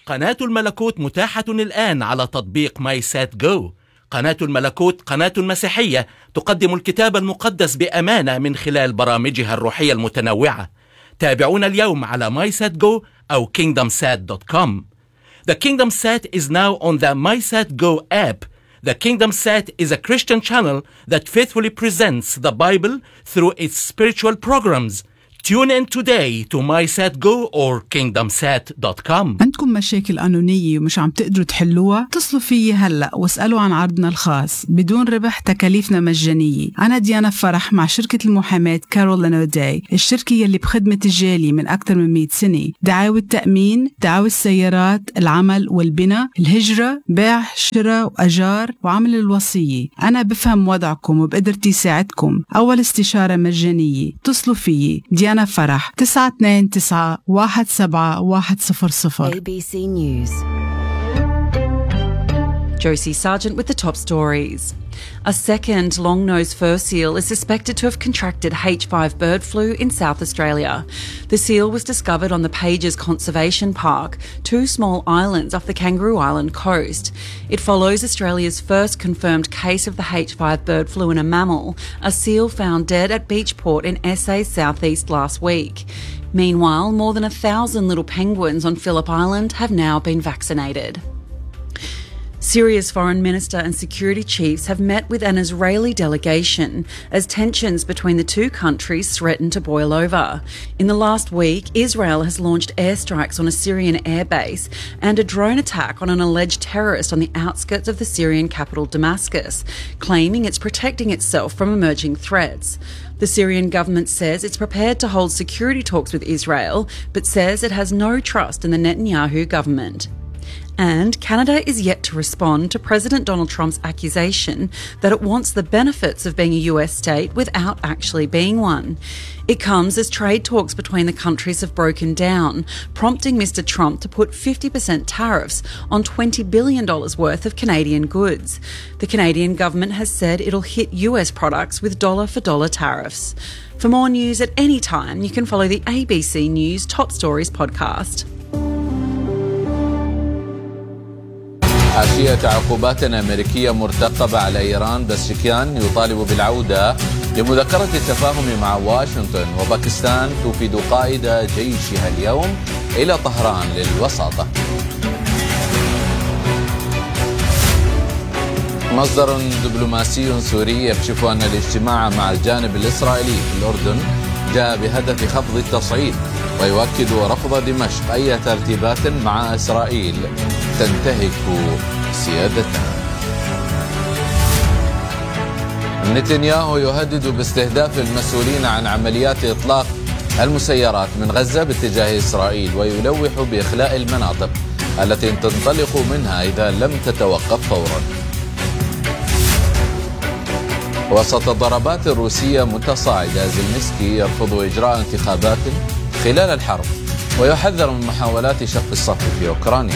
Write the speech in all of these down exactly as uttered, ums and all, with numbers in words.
قناة الملكوت متاحة الآن على تطبيق ماي سات جو. قناة الملكوت قناة مسيحية تقدم الكتاب المقدس بأمانة من خلال برامجها الروحية المتنوعة. تابعونا اليوم على ماي سات جو أو كينغدم سات دوت كوم. The KingdomSat is now on the MySatGo app. The KingdomSat is a Christian channel that faithfully presents the Bible through its spiritual programs. Tune in today to MySatGo or كينغدم سات دوت كوم. عندكم مشاكل قانونية ومش عم تقدروا تحلوها؟ اتصلوا فيي هلأ واسألوا عن عرضنا الخاص بدون ربح، تكاليفنا مجانية. أنا ديانا فرح مع شركة المحاماة كارول أوداي، الشركة يلي بخدمة الجالية من أكثر من مئة سنة. دعاوى التأمين، دعاوى السيارات، العمل والبناء، الهجرة، بيع شراء وأجار، وعمل الوصية. أنا بفهم وضعكم وبقدرتي ساعدكم. أول استشارة مجانية. اتصلوا فيي ديانا فرح تسعة اثنين تسعة واحد سبعة واحد صفر صفر. A B C News. Josie Sargent with the top stories. A second long-nosed fur seal is suspected to have contracted H five bird flu in South Australia. The seal was discovered on the Pages Conservation Park, two small islands off the Kangaroo Island coast. It follows Australia's first confirmed case of the H five bird flu in a mammal, a seal found dead at Beachport in S A's southeast last week. Meanwhile, more than a thousand little penguins on Phillip Island have now been vaccinated. Syria's foreign minister and security chiefs have met with an Israeli delegation as tensions between the two countries threaten to boil over. In the last week, Israel has launched airstrikes on a Syrian airbase and a drone attack on an alleged terrorist on the outskirts of the Syrian capital Damascus, claiming it's protecting itself from emerging threats. The Syrian government says it's prepared to hold security talks with Israel, but says it has no trust in the Netanyahu government. And Canada is yet to respond to President Donald Trump's accusation that it wants the benefits of being a U S state without actually being one. It comes as trade talks between the countries have broken down, prompting Mister Trump to put fifty percent tariffs on twenty billion dollars worth of Canadian goods. The Canadian government has said it'll hit U S products with dollar-for-dollar tariffs. For more news at any time, you can follow the A B C News Top Stories podcast. حاشية عقوبات أمريكية مرتقبة على إيران، بسشكيان يطالب بالعودة لمذكرة التفاهم مع واشنطن، وباكستان توفد قائد جيشها اليوم إلى طهران للوساطة. مصدر دبلوماسي سوري يكشف أن الاجتماع مع الجانب الإسرائيلي في الأردن جاء بهدف خفض التصعيد، ويؤكد رفض دمشق أي ترتيبات مع إسرائيل تنتهك سيادتها. نتنياهو يهدد باستهداف المسؤولين عن عمليات إطلاق المسيرات من غزة باتجاه إسرائيل، ويلوح بإخلاء المناطق التي تنطلق منها إذا لم تتوقف فورا. وسط الضربات الروسية متصاعدة، زيلينسكي يرفض إجراء انتخابات خلال الحرب ويحذر من محاولات شق الصف في أوكرانيا.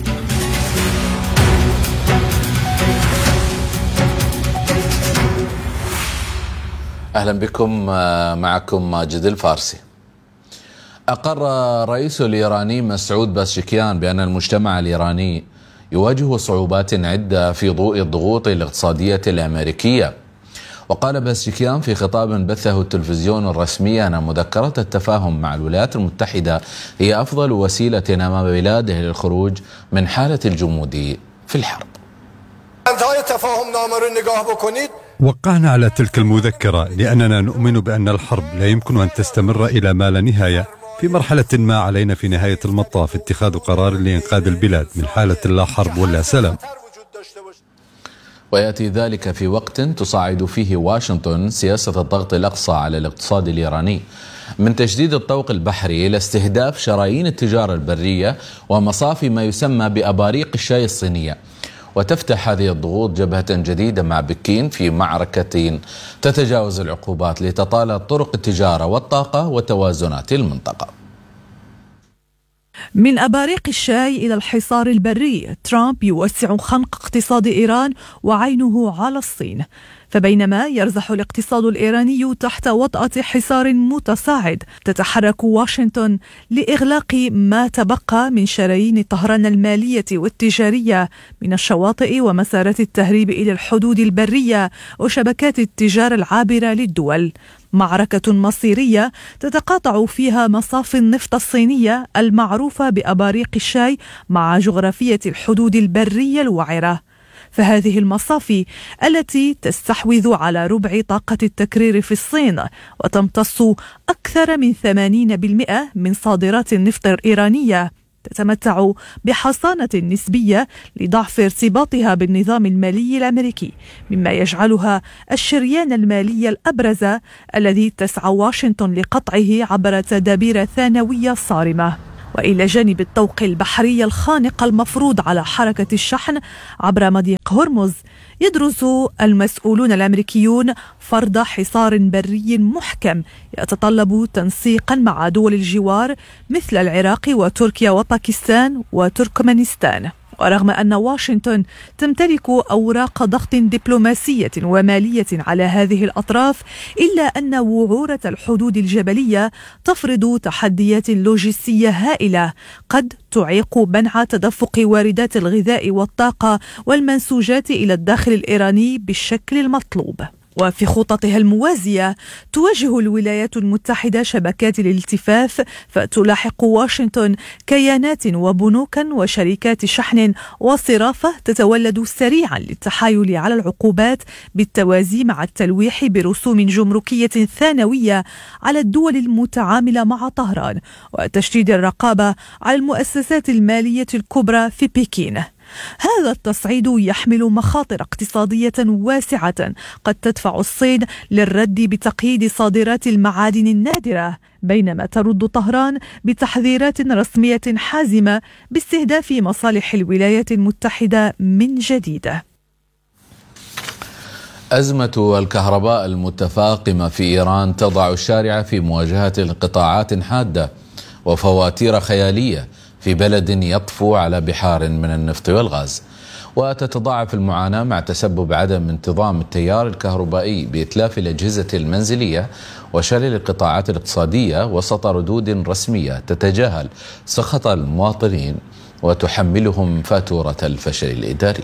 أهلا بكم، معكم ماجد الفارسي. أقر الرئيس الإيراني مسعود بازشكيان بأن المجتمع الإيراني يواجه صعوبات عدة في ضوء الضغوط الاقتصادية الأمريكية. وقال بازشكيان في خطاب بثه التلفزيون الرسمي أن مذكرة التفاهم مع الولايات المتحدة هي أفضل وسيلة أمام بلاده للخروج من حالة الجمود في الحرب. وقعنا على تلك المذكرة لأننا نؤمن بأن الحرب لا يمكن أن تستمر إلى ما لا نهاية. في مرحلة ما علينا في نهاية المطاف اتخاذ قرار لإنقاذ البلاد من حالة لا حرب ولا سلام. ويأتي ذلك في وقت تصاعد فيه واشنطن سياسة الضغط الأقصى على الاقتصاد الإيراني، من تجديد الطوق البحري إلى استهداف شرايين التجارة البرية ومصافي ما يسمى بأباريق الشاي الصينية. وتفتح هذه الضغوط جبهة جديدة مع بكين في معركة تتجاوز العقوبات لتطال طرق التجارة والطاقة وتوازنات المنطقة. من أباريق الشاي إلى الحصار البري، ترامب يوسع خنق اقتصاد إيران وعينه على الصين. فبينما يرزح الاقتصاد الإيراني تحت وطأة حصار متصاعد، تتحرك واشنطن لإغلاق ما تبقى من شرايين طهران المالية والتجارية من الشواطئ ومسارات التهريب إلى الحدود البرية وشبكات التجارة العابرة للدول. معركة مصيرية تتقاطع فيها مصافي النفط الصينية المعروفة بأباريق الشاي مع جغرافية الحدود البرية الوعرة. فهذه المصافي التي تستحوذ على ربع طاقة التكرير في الصين وتمتص أكثر من ثمانين بالمئة من صادرات النفط الإيرانية، تتمتع بحصانة نسبية لضعف ارتباطها بالنظام المالي الأمريكي، مما يجعلها الشريان المالي الأبرز الذي تسعى واشنطن لقطعه عبر تدابير ثانوية صارمة. وإلى جانب الطوق البحري الخانق المفروض على حركة الشحن عبر مضيق هرمز، يدرس المسؤولون الأمريكيون فرض حصار بري محكم يتطلب تنسيقا مع دول الجوار مثل العراق وتركيا وباكستان وتركمانستان. ورغم أن واشنطن تمتلك أوراق ضغط دبلوماسية ومالية على هذه الأطراف، إلا أن وعورة الحدود الجبلية تفرض تحديات لوجستية هائلة قد تعيق منع تدفق واردات الغذاء والطاقة والمنسوجات إلى الداخل الإيراني بالشكل المطلوب. وفي خططها الموازية تواجه الولايات المتحدة شبكات الالتفاف، فتلاحق واشنطن كيانات وبنوكا وشركات شحن وصرافة تتولد سريعا للتحايل على العقوبات بالتوازي مع التلويح برسوم جمركية ثانوية على الدول المتعاملة مع طهران وتشديد الرقابة على المؤسسات المالية الكبرى في بكين. هذا التصعيد يحمل مخاطر اقتصادية واسعة قد تدفع الصين للرد بتقييد صادرات المعادن النادرة، بينما ترد طهران بتحذيرات رسمية حازمة باستهداف مصالح الولايات المتحدة من جديد. أزمة الكهرباء المتفاقمة في إيران تضع الشارع في مواجهة قطاعات حادة وفواتير خيالية في بلد يطفو على بحار من النفط والغاز، وتتضاعف المعاناة مع تسبب عدم انتظام التيار الكهربائي بإتلاف الأجهزة المنزلية وشلل القطاعات الاقتصادية وسط ردود رسمية تتجاهل سخط المواطنين وتحملهم فاتورة الفشل الإداري.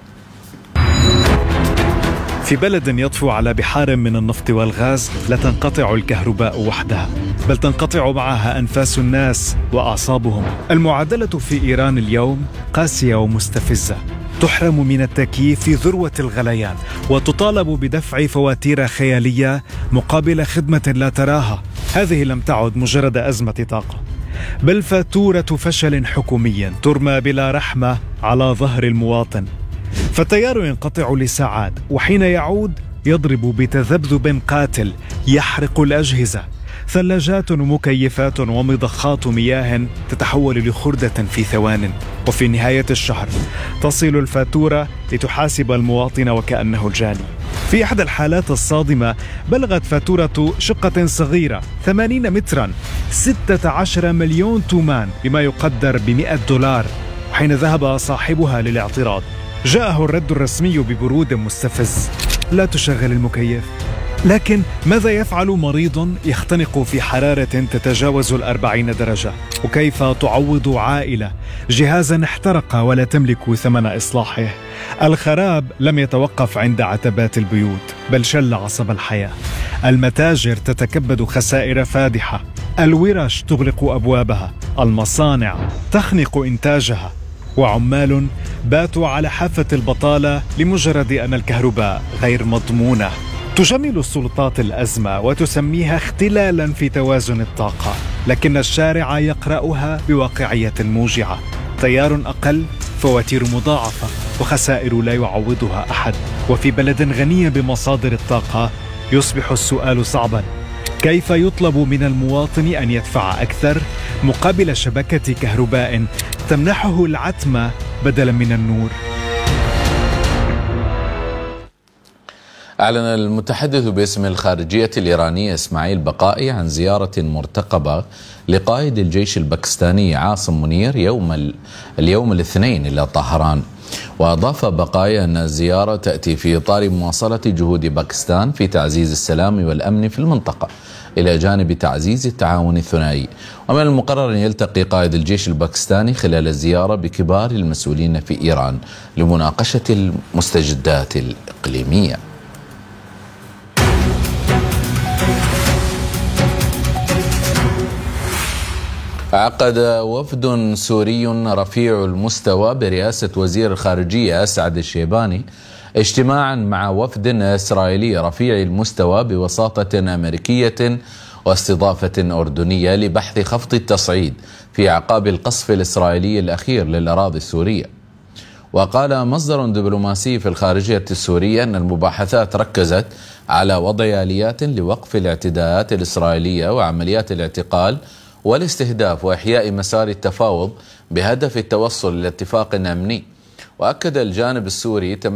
في بلد يطفو على بحار من النفط والغاز لا تنقطع الكهرباء وحدها، بل تنقطع معها أنفاس الناس وأعصابهم. المعادلة في إيران اليوم قاسية ومستفزة، تحرم من التكييف في ذروة الغليان وتطالب بدفع فواتير خيالية مقابل خدمة لا تراها. هذه لم تعد مجرد أزمة طاقة، بل فاتورة فشل حكومي ترمى بلا رحمة على ظهر المواطن. فالتيار ينقطع لساعات، وحين يعود يضرب بتذبذب قاتل يحرق الأجهزة. ثلاجات ومكيفات ومضخات مياه تتحول لخردة في ثوان، وفي نهاية الشهر تصل الفاتورة لتحاسب المواطن وكأنه الجاني. في إحدى الحالات الصادمة بلغت فاتورة شقة صغيرة ثمانين مترا ستة عشر مليون تومان بما يقدر بمئة دولار. وحين ذهب صاحبها للاعتراض جاءه الرد الرسمي ببرود مستفز: لا تشغل المكيف. لكن ماذا يفعل مريض يختنق في حرارة تتجاوز الأربعين درجة؟ وكيف تعوض عائلة جهازا احترق ولا تملك ثمن إصلاحه؟ الخراب لم يتوقف عند عتبات البيوت، بل شل عصب الحياة. المتاجر تتكبد خسائر فادحة، الورش تغلق أبوابها، المصانع تخنق إنتاجها، وعمال باتوا على حافة البطالة لمجرد أن الكهرباء غير مضمونة. تجمل السلطات الأزمة وتسميها اختلالا في توازن الطاقة، لكن الشارع يقرأها بواقعية موجعة: تيار أقل، فواتير مضاعفة، وخسائر لا يعوضها أحد. وفي بلد غني بمصادر الطاقة يصبح السؤال صعبا: كيف يطلب من المواطن أن يدفع أكثر مقابل شبكة كهرباء تمنحه العتمة بدلا من النور؟ أعلن المتحدث باسم الخارجية الإيرانية إسماعيل بقائي عن زيارة مرتقبة لقائد الجيش الباكستاني عاصم منير يوم اليوم الاثنين إلى طهران. وأضاف بقائي أن الزيارة تأتي في إطار مواصلة جهود باكستان في تعزيز السلام والأمن في المنطقة إلى جانب تعزيز التعاون الثنائي. ومن المقرر أن يلتقي قائد الجيش الباكستاني خلال الزيارة بكبار المسؤولين في إيران لمناقشة المستجدات الإقليمية. عقد وفد سوري رفيع المستوى برئاسة وزير الخارجية أسعد الشيباني اجتماعا مع وفد إسرائيلي رفيع المستوى بوساطة أمريكية واستضافة أردنية لبحث خفض التصعيد في أعقاب القصف الإسرائيلي الأخير للأراضي السورية. وقال مصدر دبلوماسي في الخارجية السورية أن المباحثات ركزت على وضع آليات لوقف الاعتداءات الإسرائيلية وعمليات الاعتقال والاستهداف وإحياء مسار التفاوض بهدف التوصل إلى اتفاق أمني. وأكد الجانب السوري